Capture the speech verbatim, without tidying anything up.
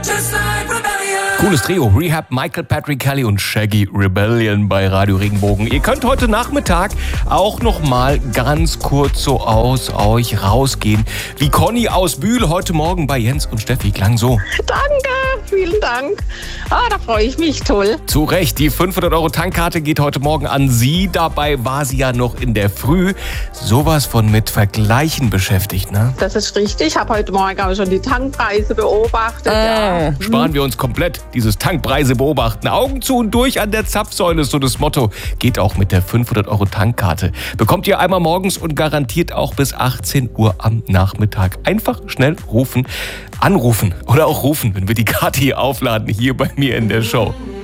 Cooles Trio, Rehab, Michael Patrick Kelly und Shaggy Rebellion bei Radio Regenbogen. Ihr könnt heute Nachmittag auch noch mal ganz kurz so aus euch rausgehen. Wie Conny aus Bühl heute Morgen bei Jens und Steffi klang so. Danke, vielen Dank. Ah, da freue ich mich, toll. Zu Recht, die fünfhundert Euro Tankkarte geht heute Morgen an Sie. Dabei war sie ja noch in der Früh sowas von mit Vergleichen beschäftigt, ne? Das ist richtig. Ich habe heute Morgen auch schon die Tankpreise beobachtet. Ah. Ja. Sparen wir uns komplett dieses Tankpreise beobachten. Augen zu und durch an der Zapfsäule ist so das Motto. Geht auch mit der fünfhundert Euro Tankkarte. Bekommt ihr einmal morgens und garantiert auch bis achtzehn Uhr am Nachmittag. Einfach schnell rufen, anrufen oder auch rufen, wenn wir die Karte hier aufladen, hier bei mir in der Show.